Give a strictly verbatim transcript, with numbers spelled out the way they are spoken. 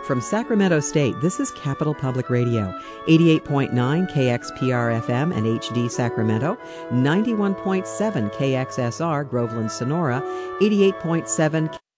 From Sacramento State, this is Capital Public Radio, eighty-eight point nine K X P R F M and H D Sacramento, ninety-one point seven K X S R Groveland, Sonora, eighty-eight point seven